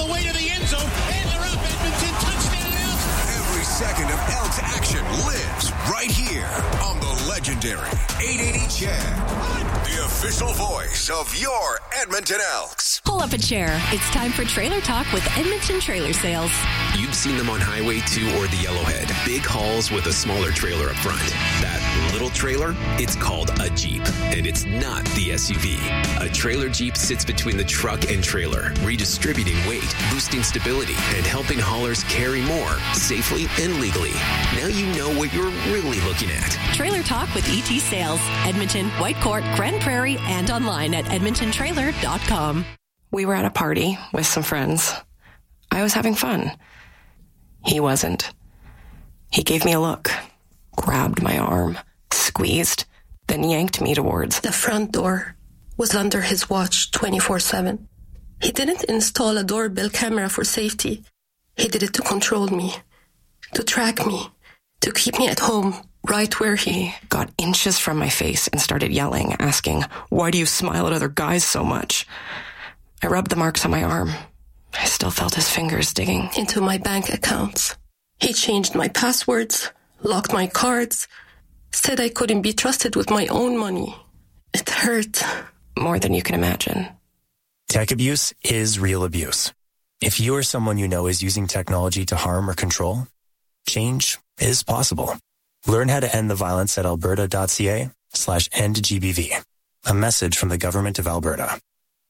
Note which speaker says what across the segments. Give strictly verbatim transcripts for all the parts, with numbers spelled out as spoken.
Speaker 1: the way to the end zone, and they're up. Edmonton, touchdown, Elks.
Speaker 2: Every second of Elks action lives right here on the legendary eight eighty Chad, the official voice of your Edmonton Elks.
Speaker 3: Pull up a chair. It's time for Trailer Talk with Edmonton Trailer Sales.
Speaker 4: You've seen them on Highway two or the Yellowhead. Big hauls with a smaller trailer up front. That little trailer, it's called a Jeep, and it's not the S U V. A trailer Jeep sits between the truck and trailer, redistributing weight, boosting stability, and helping haulers carry more safely and legally. Now you know what you're really looking at.
Speaker 3: Trailer Talk with E T Sales. Edmonton, Whitecourt, Grand Prairie, and online at edmonton trailer dot com.
Speaker 5: We were at a party with some friends. I was having fun. He wasn't. He gave me a look, grabbed my arm, squeezed, then yanked me towards
Speaker 6: the front door. Was under his watch twenty-four seven. He didn't install a doorbell camera for safety. He did it to control me, to track me, to keep me at home, right where he
Speaker 5: got inches from my face and started yelling, asking, "Why do you smile at other guys so much?" I rubbed the marks on my arm. I still felt his fingers digging
Speaker 6: into my bank accounts. He changed my passwords, locked my cards, said I couldn't be trusted with my own money. It hurt.
Speaker 5: More than you can imagine.
Speaker 7: Tech abuse is real abuse. If you or someone you know is using technology to harm or control, change is possible. Learn how to end the violence at alberta.ca slash end GBV. A message from the Government of Alberta.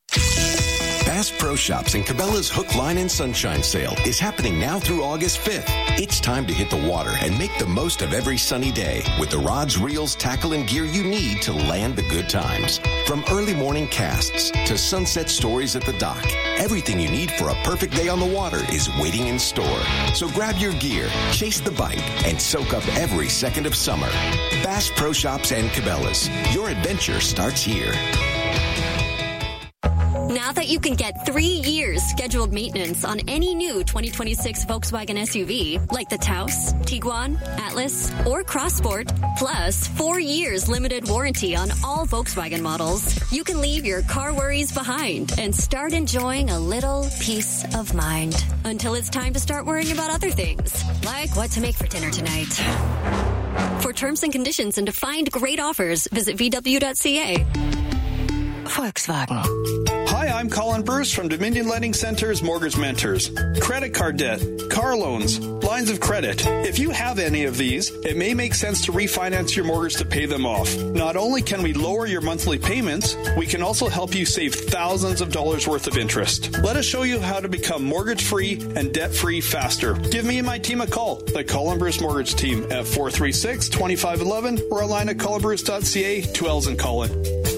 Speaker 2: Bass Pro Shops and Cabela's Hook, Line, and Sunshine Sale is happening now through August fifth. It's time to hit the water and make the most of every sunny day with the rods, reels, tackle, and gear you need to land the good times. From early morning casts to sunset stories at the dock, everything you need for a perfect day on the water is waiting in store. So grab your gear, chase the bite, and soak up every second of summer. Bass Pro Shops and Cabela's. Your adventure starts here.
Speaker 8: Now that you can get three years scheduled maintenance on any new twenty twenty-six Volkswagen S U V, like the Taos, Tiguan, Atlas, or Crossport, plus four years limited warranty on all Volkswagen models, you can leave your car worries behind and start enjoying a little peace of mind until it's time to start worrying about other things, like what to make for dinner tonight. For terms and conditions and to find great offers, visit v w dot c a.
Speaker 5: Volkswagen.
Speaker 9: Hi, I'm Colin Bruce from Dominion Lending Center's Mortgage Mentors. Credit card debt, car loans, lines of credit. If you have any of these, it may make sense to refinance your mortgage to pay them off. Not only can we lower your monthly payments, we can also help you save thousands of dollars worth of interest. Let us show you how to become mortgage-free and debt-free faster. Give me and my team a call, the Colin Bruce Mortgage Team, at four three six, two five one one or online at colin bruce dot c a, two L's in Colin.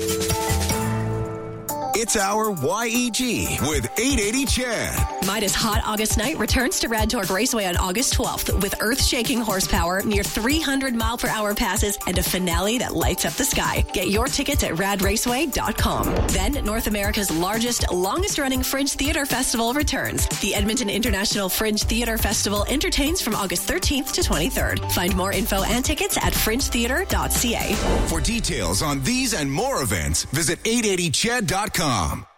Speaker 2: It's our Y E G with eight eighty Chad.
Speaker 3: Midas Hot August Night returns to Rad Torque Raceway on August twelfth with earth-shaking horsepower, near three hundred mile per hour passes, and a finale that lights up the sky. Get your tickets at rad raceway dot com. Then, North America's largest, longest-running Fringe Theater Festival returns. The Edmonton International Fringe Theater Festival entertains from August thirteenth to twenty-third. Find more info and tickets at fringe theater dot c a.
Speaker 2: For details on these and more events, visit eight eighty chad dot com.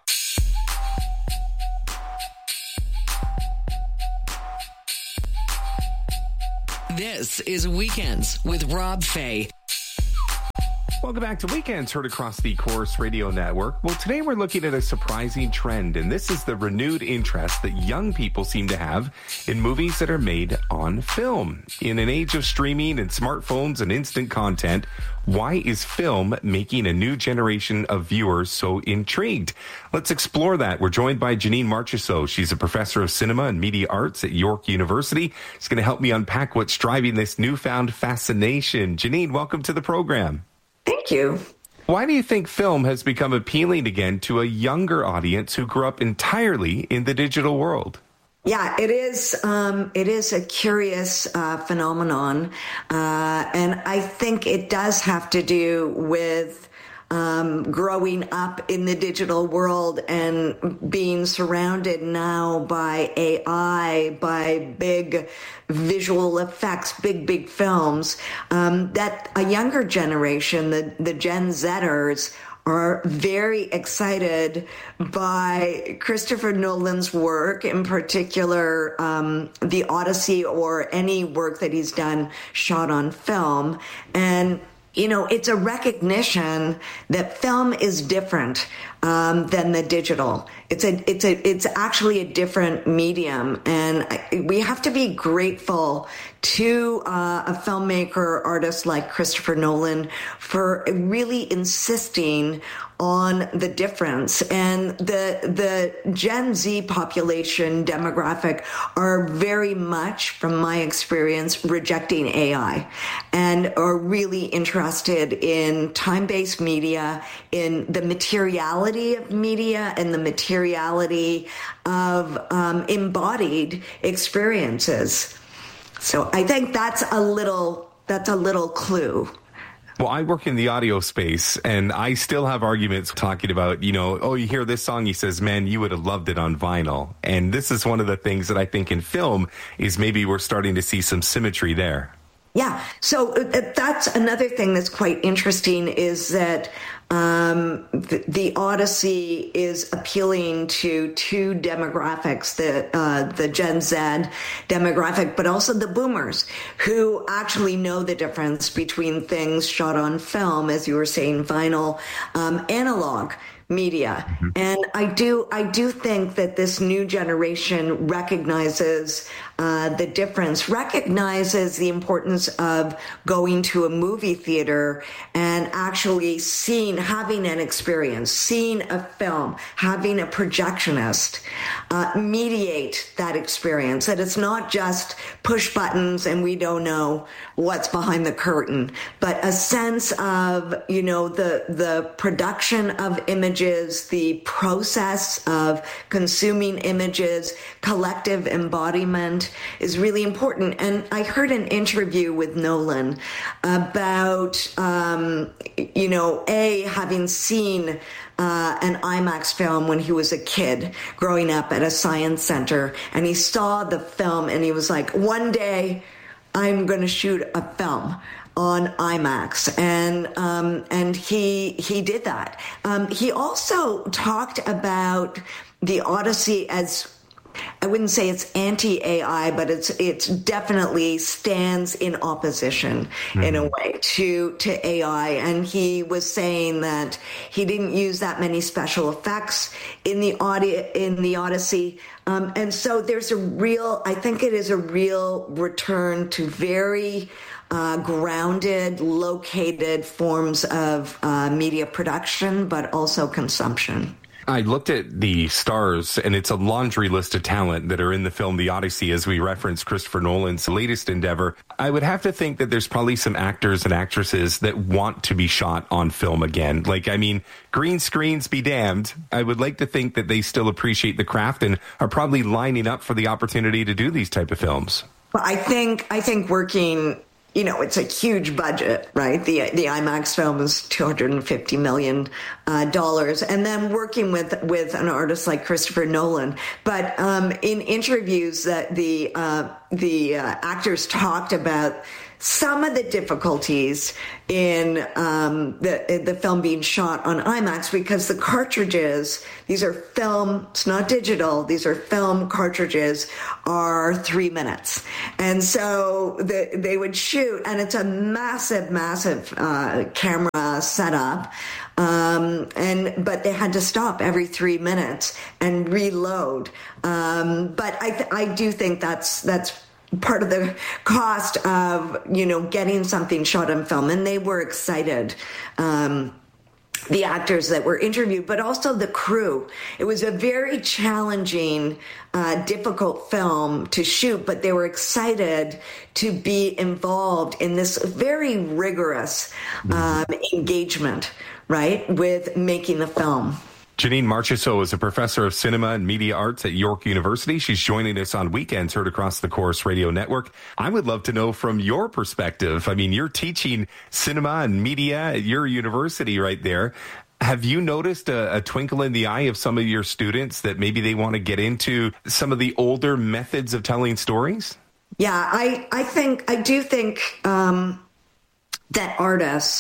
Speaker 10: This is Weekends with Rob Fay.
Speaker 11: Welcome back to Weekends, heard across the Chorus Radio Network. Well, today we're looking at a surprising trend, and this is the renewed interest that young people seem to have in movies that are made on film. In an age of streaming and smartphones and instant content, why is film making a new generation of viewers so intrigued? Let's explore that. We're joined by Janine Marchessault. She's a professor of cinema and media arts at York University. She's going to help me unpack what's driving this newfound fascination. Janine, welcome to the program.
Speaker 12: Thank you.
Speaker 11: Why do you think film has become appealing again to a younger audience who grew up entirely in the digital world?
Speaker 12: Yeah, it is. Um, it is a curious uh, phenomenon, uh, and I think it does have to do with um, growing up in the digital world and being surrounded now by A I, by big visual effects, big, big films, um, that a younger generation, the, the Gen Zers, are very excited by Christopher Nolan's work, in particular, um, The Odyssey or any work that he's done shot on film. And you know, it's a recognition that film is different um, than the digital. It's a, it's a, it's actually a different medium, and we have to be grateful to uh, a filmmaker, artist like Christopher Nolan for really insisting on the difference. And the the Gen Z population demographic are very much, from my experience, rejecting A I and are really interested in time-based media, in the materiality of media and the materiality of um, embodied experiences. So I think that's a little that's a little clue.
Speaker 11: Well, I work in the audio space, and I still have arguments talking about, you know, oh, you hear this song, he says, man, you would have loved it on vinyl. And this is one of the things that I think in film is maybe we're starting to see some symmetry there.
Speaker 12: Yeah. So uh, that's another thing that's quite interesting is that um, the, the Odyssey is appealing to two demographics, the, uh, the Gen Z demographic, but also the boomers who actually know the difference between things shot on film, as you were saying, vinyl, um, analog media. Mm-hmm. And I do, I do think that this new generation recognizes uh, the difference, recognizes the importance of going to a movie theater and actually seeing, having an experience, seeing a film, having a projectionist uh, mediate that experience. That it's not just push buttons and we don't know what's behind the curtain, but a sense of, you know, the the production of images, the process of consuming images, collective embodiment is really important. And I heard an interview with Nolan about, um, you know, A, having seen Uh, an IMAX film when he was a kid growing up at a science center, and he saw the film and he was like, one day I'm going to shoot a film on IMAX, and um, and he he did that. Um, he also talked about the Odyssey as, I wouldn't say it's anti-A I, but it's it's definitely stands in opposition mm-hmm. in a way to to A I. And he was saying that he didn't use that many special effects in the audio in the Odyssey. Um, and so there's a real, I think it is a real return to very uh, grounded, located forms of uh, media production, but also consumption.
Speaker 11: I looked at the stars, and it's a laundry list of talent that are in the film The Odyssey, as we referenced Christopher Nolan's latest endeavor. I would have to think that there's probably some actors and actresses that want to be shot on film again. Like, I mean, green screens be damned. I would like to think that they still appreciate the craft and are probably lining up for the opportunity to do these type of films.
Speaker 12: Well, I think, I think working... You know, it's a huge budget, right? The the IMAX film is two hundred fifty million dollars. Uh, and then working with, with an artist like Christopher Nolan. But um, in interviews that the, uh, the uh, actors talked about some of the difficulties in um, the the film being shot on IMAX, because the cartridges, these are film, it's not digital, these are film cartridges, are three minutes. And so the, they would shoot, and it's a massive, massive uh, camera setup. Um, and, but they had to stop every three minutes and reload. Um, but I, th- I do think that's, that's, part of the cost of, you know, getting something shot on film. And they were excited, um, the actors that were interviewed, but also the crew. It was a very challenging, uh, difficult film to shoot, but they were excited to be involved in this very rigorous um, engagement, right, with making the film.
Speaker 11: Janine Marchessault is a professor of cinema and media arts at York University. She's joining us on Weekends Heard Across the Corus Radio Network. I would love to know from your perspective. I mean, you're teaching cinema and media at your university right there. Have you noticed a, a twinkle in the eye of some of your students that maybe they want to get into some of the older methods of telling stories?
Speaker 12: Yeah, I, I think, I do think, um, that artists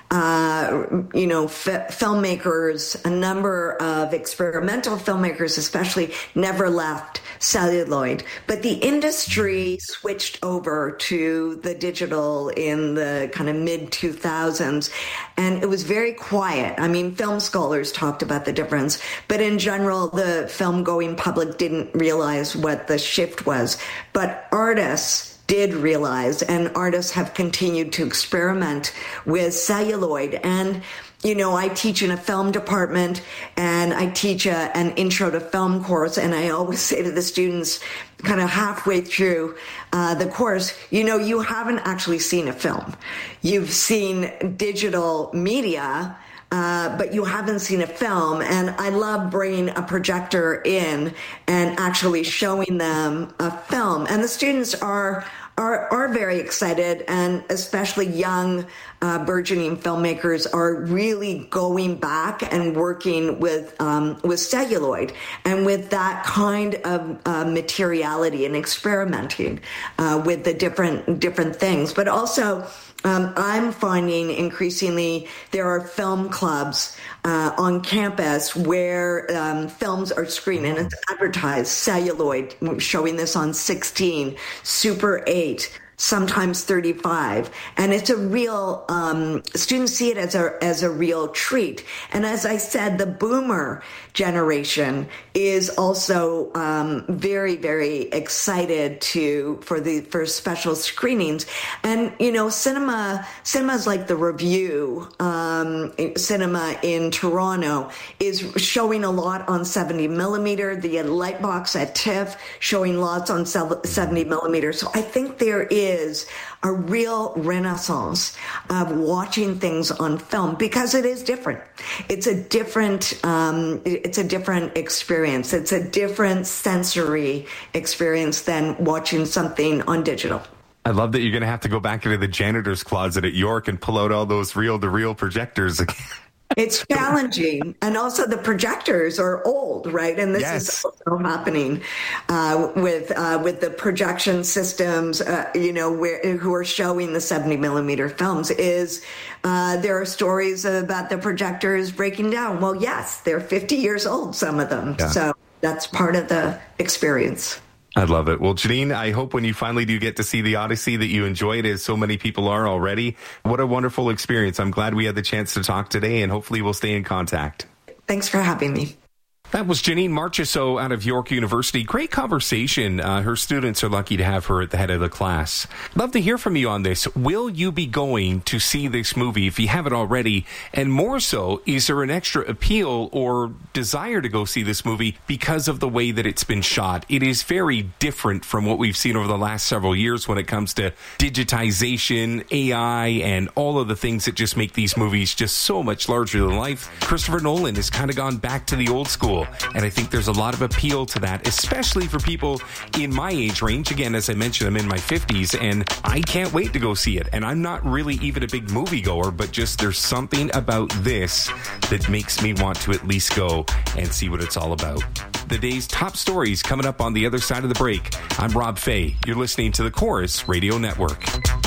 Speaker 12: uh, you know, f- filmmakers, a number of experimental filmmakers especially, never left celluloid. But the industry switched over to the digital in the kind of mid two thousands, and it was very quiet. I mean, film scholars talked about the difference, but in general, the film-going public didn't realize what the shift was. But artists did realize, and artists have continued to experiment with celluloid. And, you know, I teach in a film department, and I teach a, an intro to film course, and I always say to the students kind of halfway through uh, the course, you know, you haven't actually seen a film. You've seen digital media, Uh, but you haven't seen a film. And I love bringing a projector in and actually showing them a film. And the students are are, are very excited, and especially young uh, burgeoning filmmakers are really going back and working with um, with celluloid and with that kind of uh, materiality and experimenting uh, with the different different things. But also, Um, I'm finding increasingly there are film clubs uh, on campus where um, films are screened, and it's advertised, celluloid, showing this on sixteen, Super eight, sometimes thirty-five. And it's a real, um, students see it as a, as a real treat. And as I said, the boomer generation is also um, very, very excited to, for the, for special screenings. And, you know, cinema, cinema's like the Review, um, cinema in Toronto is showing a lot on seventy millimeter, the Lightbox at TIFF showing lots on seventy millimeter. So I think there is is a real renaissance of watching things on film, because it is different. It's a different, um, it's a different experience. It's a different sensory experience than watching something on digital.
Speaker 11: I love that you're going to have to go back into the janitor's closet at York and pull out all those reel-to-reel projectors again.
Speaker 12: It's challenging. And also the projectors are old, right? And this yes. is also happening uh, with uh, with the projection systems, uh, you know, where, who are showing the seventy millimeter films is uh, there are stories about the projectors breaking down. Well, yes, they're fifty years old, some of them. Yeah. So that's part of the experience.
Speaker 11: I love it. Well, Janine, I hope when you finally do get to see the Odyssey that you enjoy it, as so many people are already. What a wonderful experience. I'm glad we had the chance to talk today, and hopefully we'll stay in contact.
Speaker 12: Thanks for having me.
Speaker 11: That was Janine Marchessault out of York University. Great conversation. Uh, her students are lucky to have her at the head of the class. Love to hear from you on this. Will you be going to see this movie if you haven't already? And more so, is there an extra appeal or desire to go see this movie because of the way that it's been shot? It is very different from what we've seen over the last several years when it comes to digitization, A I, and all of the things that just make these movies just so much larger than life. Christopher Nolan has kind of gone back to the old school. And I think there's a lot of appeal to that, especially for people in my age range. Again, as I mentioned, I'm in my fifties, and I can't wait to go see it. And I'm not really even a big moviegoer, but just there's something about this that makes me want to at least go and see what it's all about. The day's top stories coming up on the other side of the break. I'm Rob Fay. You're listening to the Chorus Radio Network.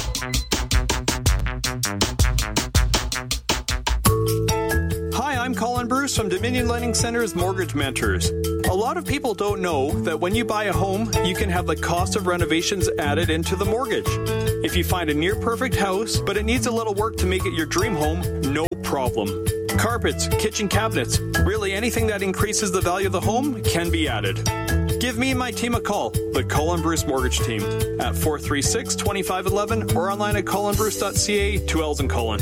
Speaker 9: I'm Colin Bruce from Dominion Lending Center's Mortgage Mentors. A lot of people don't know that when you buy a home, you can have the cost of renovations added into the mortgage. If you find a near-perfect house, but it needs a little work to make it your dream home, no problem. Carpets, kitchen cabinets, really anything that increases the value of the home can be added. Give me and my team a call, the Colin Bruce Mortgage Team, at four three six, two five one one or online at colin bruce dot c a, two L's in Colin.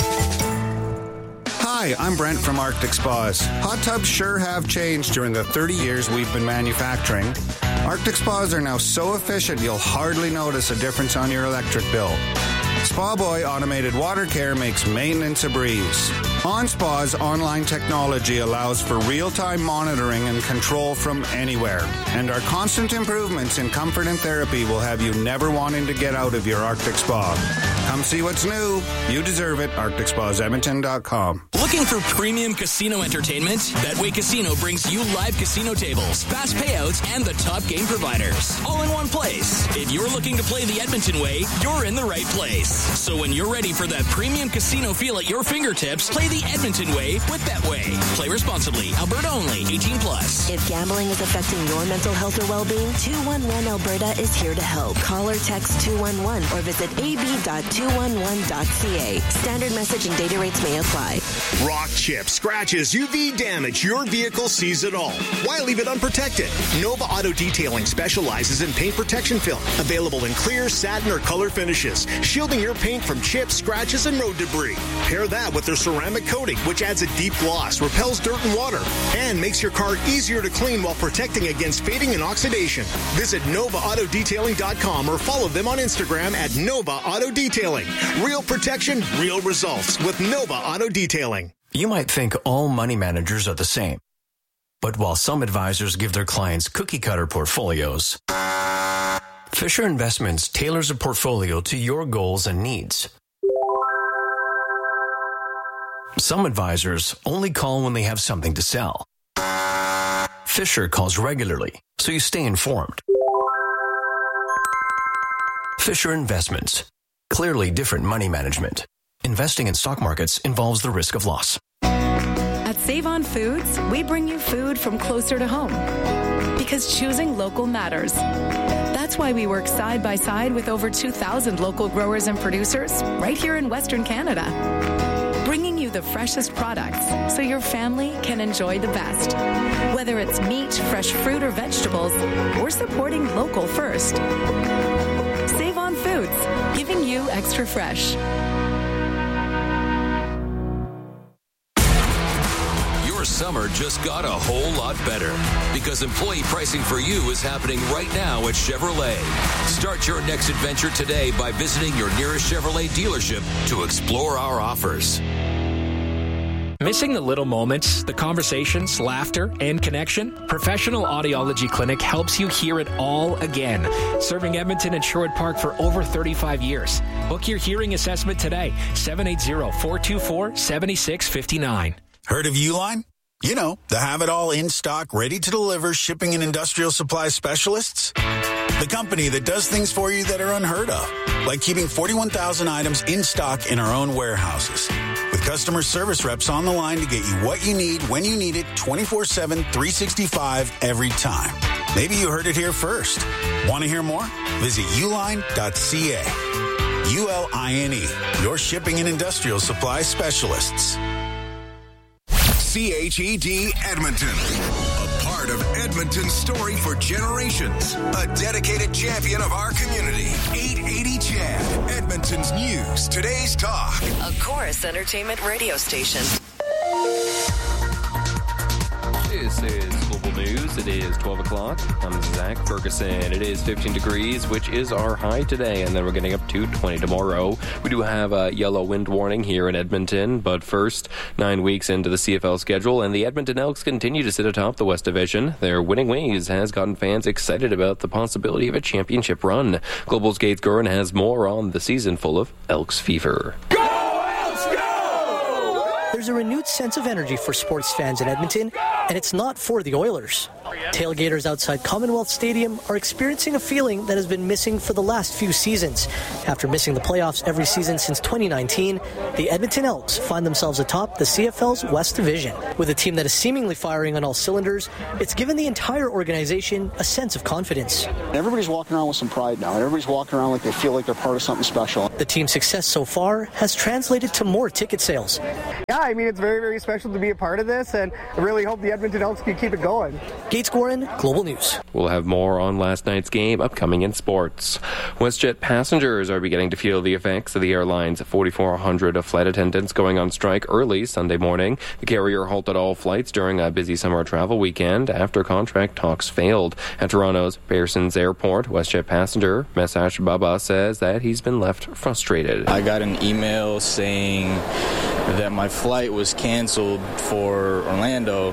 Speaker 13: Hi, I'm Brent from Arctic Spas. Hot tubs sure have changed during the thirty years we've been manufacturing. Arctic Spas are now so efficient you'll hardly notice a difference on your electric bill. Spa Boy Automated Water Care makes maintenance a breeze. OnSpa's online technology allows for real-time monitoring and control from anywhere. And our constant improvements in comfort and therapy will have you never wanting to get out of your Arctic Spa. Come see what's new. You deserve it. Arctic Spas Edmonton dot com.
Speaker 14: Looking for premium casino entertainment? Betway Casino brings you live casino tables, fast payouts, and the top game providers. All in one place. If you're looking to play the Edmonton way, you're in the right place. So when you're ready for that premium casino feel at your fingertips, play the Edmonton way with Betway. Play responsibly. Alberta only. eighteen plus.
Speaker 15: If gambling is affecting your mental health or well-being, two one one Alberta is here to help. Call or text two one one or visit a b dot two one one dot c a. Standard message and data rates may apply.
Speaker 16: Rock chip, scratches, U V damage, your vehicle sees it all. Why leave it unprotected? Nova Auto Detailing specializes in paint protection film, available in clear, satin, or color finishes, shielding your paint from chips, scratches, and road debris. Pair that with their ceramic coating, which adds a deep gloss, repels dirt and water, and makes your car easier to clean while protecting against fading and oxidation. Visit nova auto detailing dot com or follow them on Instagram at Nova Auto Detailing. Real protection, real results with Nova Auto Detailing.
Speaker 17: You might think all money managers are the same. But while some advisors give their clients cookie-cutter portfolios, Fisher Investments tailors a portfolio to your goals and needs. Some advisors only call when they have something to sell. Fisher calls regularly, so you stay informed. Fisher Investments. Clearly different money management. Investing in stock markets involves the risk of loss.
Speaker 18: At Save On Foods, we bring you food from closer to home. Because choosing local matters. That's why we work side by side with over two thousand local growers and producers right here in Western Canada. Bringing you the freshest products so your family can enjoy the best. Whether it's meat, fresh fruit, or vegetables, we're supporting local first. Save On Foods, giving you extra fresh.
Speaker 19: Your summer just got a whole lot better because employee pricing for you is happening right now at Chevrolet. Start your next adventure today by visiting your nearest Chevrolet dealership to explore our offers.
Speaker 20: Missing the little moments, the conversations, laughter, and connection? Professional Audiology Clinic helps you hear it all again. Serving Edmonton and Sherwood Park for over thirty-five years. Book your hearing assessment today. seven eight zero, four two four, seven six five nine.
Speaker 21: Heard of Uline? You know, the have-it-all in-stock, ready-to-deliver shipping and industrial supply specialists. The company that does things for you that are unheard of, like keeping forty-one thousand items in stock in our own warehouses. With customer service reps on the line to get you what you need, when you need it, twenty-four seven, three sixty-five, every time. Maybe you heard it here first. Want to hear more? Visit uline dot c a. U L I N E, your shipping and industrial supply specialists.
Speaker 22: C H E D Edmonton. A part of Edmonton's story for generations. A dedicated champion of our community. eight eighty C H E D. Edmonton's news. Today's talk.
Speaker 3: A Chorus Entertainment radio station.
Speaker 23: This is Global News. It is twelve o'clock. I'm Zach Ferguson. It is fifteen degrees, which is our high today, and then we're getting up to twenty tomorrow. We do have a yellow wind warning here in Edmonton, but first, nine weeks into the C F L schedule, and the Edmonton Elks continue to sit atop the West Division. Their winning ways has gotten fans excited about the possibility of a championship run. Global's Gates Gurin has more on the season full of Elks fever.
Speaker 24: There's a renewed sense of energy for sports fans in Edmonton, and it's not for the Oilers. Tailgaters outside Commonwealth Stadium are experiencing a feeling that has been missing for the last few seasons. After missing the playoffs every season since twenty nineteen, the Edmonton Elks find themselves atop the C F L's West Division. With a team that is seemingly firing on all cylinders, it's given the entire organization a sense of confidence.
Speaker 25: Everybody's walking around with some pride now. Everybody's walking around like they feel like they're part of something special.
Speaker 24: The team's success so far has translated to more ticket sales.
Speaker 26: Yeah, I mean, it's very, very special to be a part of this, and I really hope the
Speaker 1: Edmonton Elks can keep it going.
Speaker 24: Gates Gorin, Global News.
Speaker 23: We'll have more on last night's game upcoming in sports. WestJet passengers are beginning to feel the effects of the airline's forty-four hundred flight attendants going on strike early Sunday morning. The carrier halted all flights during a busy summer travel weekend after contract talks failed. At Toronto's Pearsons Airport, WestJet passenger Mesash Baba says that he's been left frustrated.
Speaker 4: I got an email saying that my flight was canceled for Orlando,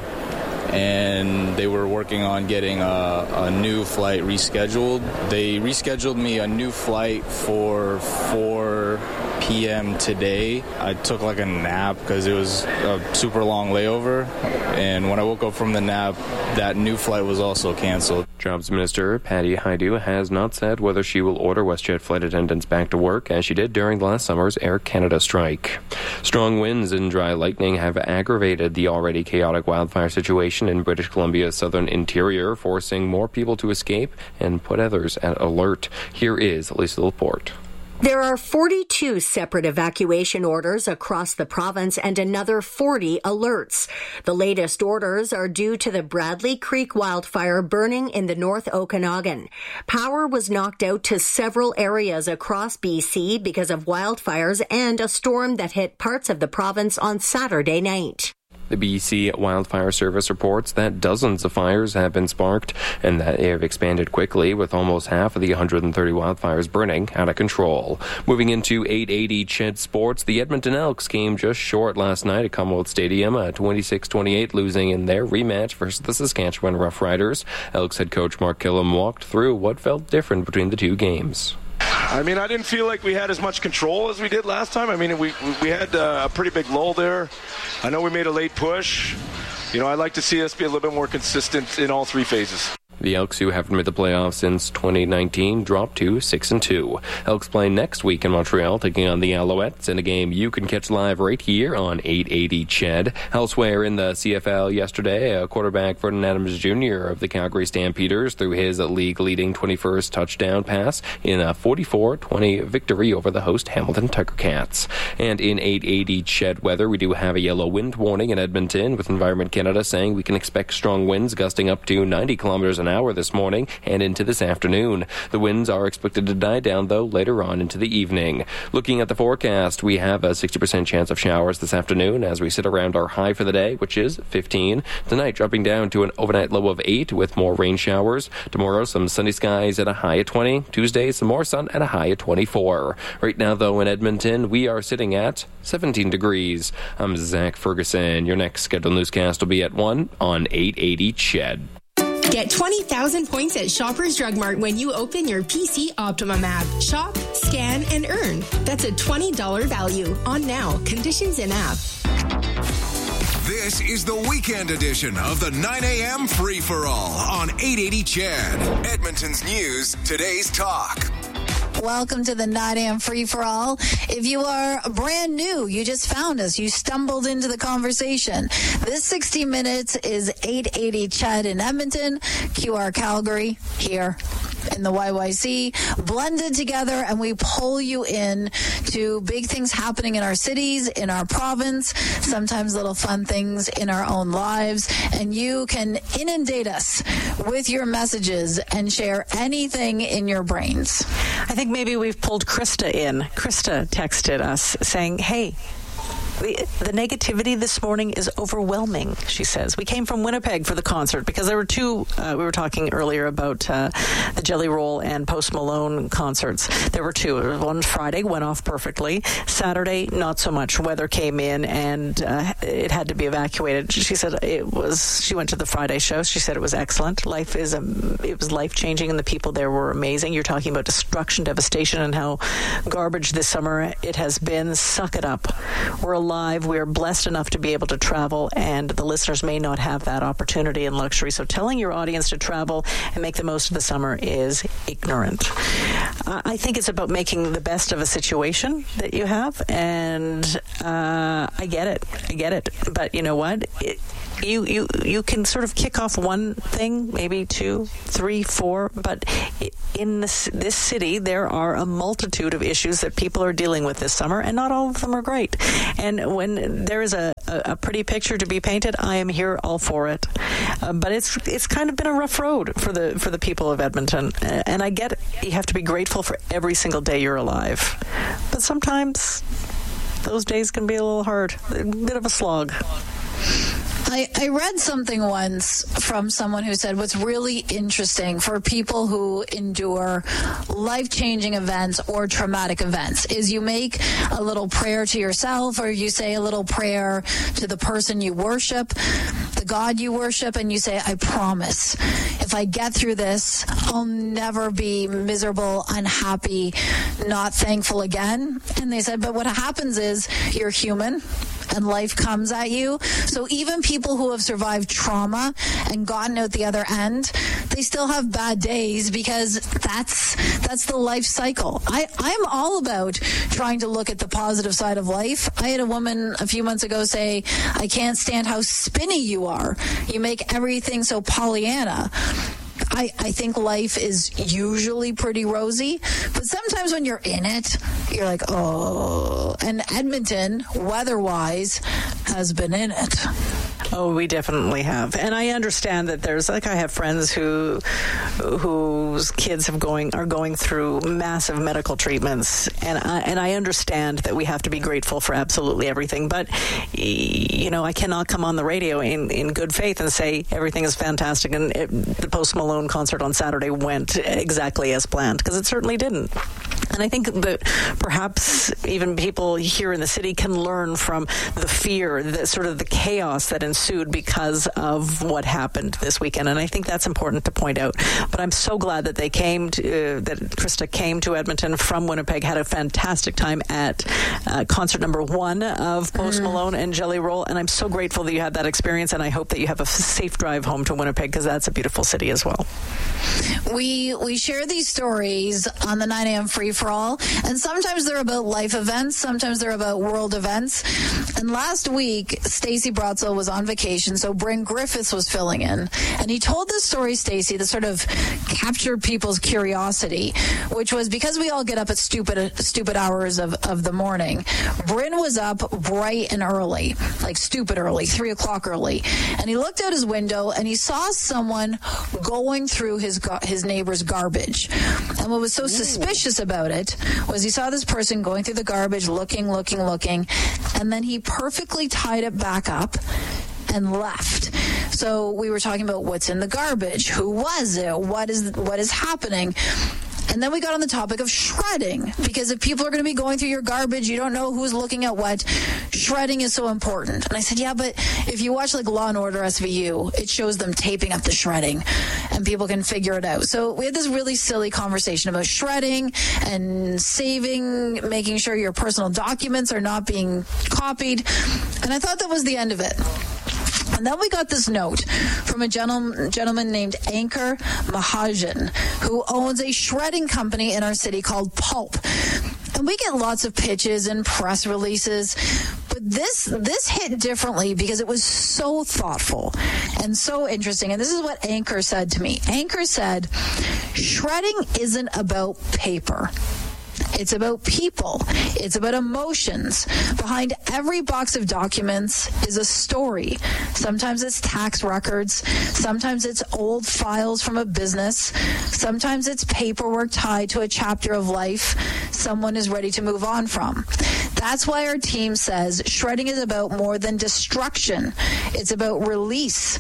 Speaker 4: and they were working on getting a, a new flight rescheduled. They rescheduled me a new flight for four p.m. today. I took like a nap because it was a super long layover, and when I woke up from the nap, that new flight was also canceled.
Speaker 23: Jobs Minister Patty Hajdu has not said whether she will order WestJet flight attendants back to work, as she did during last summer's Air Canada strike. Strong winds and dry lightning have aggravated the already chaotic wildfire situation in British Columbia's southern interior, forcing more people to escape and put others at alert. Here is Lisa Laporte.
Speaker 6: There are forty-two separate evacuation orders across the province and another forty alerts. The latest orders are due to the Bradley Creek wildfire burning in the North Okanagan. Power was knocked out to several areas across B C because of wildfires and a storm that hit parts of the province on Saturday night.
Speaker 23: The B C Wildfire Service reports that dozens of fires have been sparked and that they have expanded quickly, with almost half of the one hundred thirty wildfires burning out of control. Moving into eight eighty C H E D Sports, the Edmonton Elks came just short last night at Commonwealth Stadium at twenty-six twenty-eight, losing in their rematch versus the Saskatchewan Roughriders. Elks head coach Mark Killam walked through what felt different between the two games.
Speaker 7: I mean, I didn't feel like we had as much control as we did last time. I mean, we we had uh, a pretty big lull there. I know we made a late push. You know, I'd like to see us be a little bit more consistent in all three phases.
Speaker 23: The Elks, who haven't made the playoffs since twenty nineteen, dropped to six and two. Elks play next week in Montreal, taking on the Alouettes in a game you can catch live right here on eight eighty C H E D. Elsewhere in the C F L yesterday, a quarterback Vernon Adams Junior of the Calgary Stampeders threw his league-leading twenty-first touchdown pass in a forty-four twenty victory over the host Hamilton Tiger Cats. And in eight eighty C H E D weather, we do have a yellow wind warning in Edmonton, with Environment Canada saying we can expect strong winds gusting up to ninety kilometers an hour this morning and into this afternoon. The winds are expected to die down, though, later on into the evening. Looking at the forecast, we have a sixty percent chance of showers this afternoon as we sit around our high for the day, which is fifteen. Tonight, dropping down to an overnight low of eight with more rain showers. Tomorrow, some sunny skies at a high of twenty. Tuesday, some more sun at a high of twenty-four. Right now, though, in Edmonton, we are sitting at seventeen degrees. I'm Zach Ferguson. Your next scheduled newscast will be at one on eight eighty C H E D.
Speaker 8: Get twenty thousand points at Shoppers Drug Mart when you open your P C Optimum app. Shop, scan, and earn. That's a twenty dollars value on now. Conditions in app.
Speaker 22: This is the weekend edition of the nine a.m. Free-for-All on eight eighty C H E D. Edmonton's news, today's talk.
Speaker 26: Welcome to the nine a.m. Free-for-All. If you are brand new, you just found us, you stumbled into the conversation. This sixty minutes is eight eighty C H E D in Edmonton, Q R Calgary, here in the Y Y C, blended together, and we pull you in to big things happening in our cities, in our province, sometimes little fun things in our own lives, and you can inundate us with your messages and share anything in your brains.
Speaker 27: I think maybe we've pulled Krista in. Krista texted us saying, hey, the negativity this morning is overwhelming, she says. We came from Winnipeg for the concert because there were two, uh, we were talking earlier about uh, the Jelly Roll and Post Malone concerts. There were two. One Friday went off perfectly. Saturday, not so much. Weather came in and uh, it had to be evacuated. She said it was, she went to the Friday show. She said it was excellent. Life is, um, it was life-changing and the people there were amazing. You're talking about destruction, devastation, and how garbage this summer it has been. Suck it up. We're alive. We're blessed enough to be able to travel, and the listeners may not have that opportunity and luxury. So telling your audience to travel and make the most of the summer is ignorant. Uh, I think it's about making the best of a situation that you have, and uh, I get it. I get it. But you know what? It, you, you, you can sort of kick off one thing, maybe two, three, four, but in this, this city, there are a multitude of issues that people are dealing with this summer, and not all of them are great. And when there is a, a, a pretty picture to be painted, I am here all for it. Uh, but it's it's kind of been a rough road for the for the people of Edmonton, uh, and I get it. You have to be grateful for every single day you're alive, but sometimes those days can be a little hard, a bit of a slog.
Speaker 26: I, I read something once from someone who said what's really interesting for people who endure life-changing events or traumatic events is you make a little prayer to yourself, or you say a little prayer to the person you worship, the God you worship, and you say, I promise, if I get through this, I'll never be miserable, unhappy, not thankful again. And they said, but what happens is you're human, and life comes at you. So even people who have survived trauma and gotten out the other end, they still have bad days, because that's that's the life cycle. I, I'm all about trying to look at the positive side of life. I had a woman a few months ago say, I can't stand how spinny you are. You make everything so Pollyanna. I, I think life is usually pretty rosy, but sometimes when you're in it, you're like, oh. And Edmonton, weather-wise, has been in it.
Speaker 27: Oh, we definitely have. And I understand that there's, like, I have friends who whose kids have going are going through massive medical treatments, and I, and I understand that we have to be grateful for absolutely everything. But, you know, I cannot come on the radio in, in good faith and say everything is fantastic and it, the Post Malone concert on Saturday went exactly as planned, because it certainly didn't. And I think that perhaps even people here in the city can learn from the fear, the sort of the chaos that ensued because of what happened this weekend. And I think that's important to point out. But I'm so glad that they came to, uh, that Krista came to Edmonton from Winnipeg, had a fantastic time at uh, concert number one of Post mm. Malone and Jelly Roll. And I'm so grateful that you had that experience. And I hope that you have a safe drive home to Winnipeg, because that's a beautiful city as well.
Speaker 26: We we share these stories on the nine a.m. Free for All, and sometimes they're about life events, sometimes they're about world events. And last week, Stacey Brotzel was on vacation, so Bryn Griffiths was filling in, and he told this story, Stacey, that sort of captured people's curiosity, which was because we all get up at stupid stupid hours of, of the morning. Bryn was up bright and early, like stupid early, three o'clock early, and he looked out his window and he saw someone going through his his neighbor's garbage. And what was so Ooh. suspicious about it was he saw this person going through the garbage, looking, looking, looking, and then he perfectly tied it back up and left. So we were talking about what's in the garbage, who was it, what is what is happening. And then we got on the topic of shredding, because if people are going to be going through your garbage, you don't know who's looking at what. Shredding is so important. And I said, yeah, but if you watch like Law and Order S V U, it shows them taping up the shredding and people can figure it out. So we had this really silly conversation about shredding and saving, making sure your personal documents are not being copied. And I thought that was the end of it. And then we got this note from a gentleman, gentleman named Ankur Mahajan, who owns a shredding company in our city called Pulp. And we get lots of pitches and press releases, but this this hit differently because it was so thoughtful and so interesting. And this is what Ankur said to me. Ankur said, shredding isn't about paper. It's about people. It's about emotions. Behind every box of documents is a story. Sometimes it's tax records. Sometimes it's old files from a business. Sometimes it's paperwork tied to a chapter of life someone is ready to move on from. That's why our team says shredding is about more than destruction. It's about release,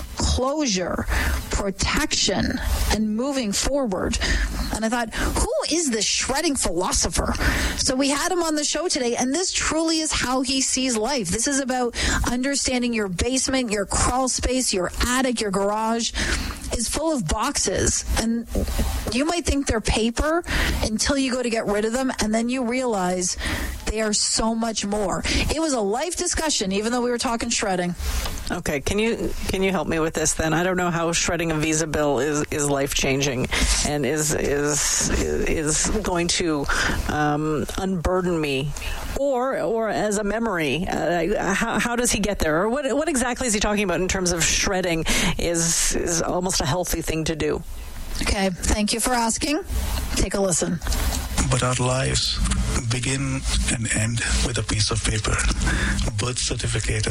Speaker 26: closure, protection, and moving forward. And I thought, who is this shredding philosopher? So we had him on the show today, and this truly is how he sees life. This is about understanding your basement, your crawl space, your attic, your garage is full of boxes. And you might think they're paper until you go to get rid of them, and then you realize they are so much more. It was a life discussion, even though we were talking shredding.
Speaker 27: Okay, can you can you help me with this then? I don't know how shredding a visa bill is, is life changing and is is is going to um, unburden me or or as a memory? Uh, how, how does he get there? Or what what exactly is he talking about in terms of shredding is is almost a healthy thing to do?
Speaker 26: Okay, thank you for asking. Take a listen.
Speaker 1: But our lives begin and end with a piece of paper, birth certificate,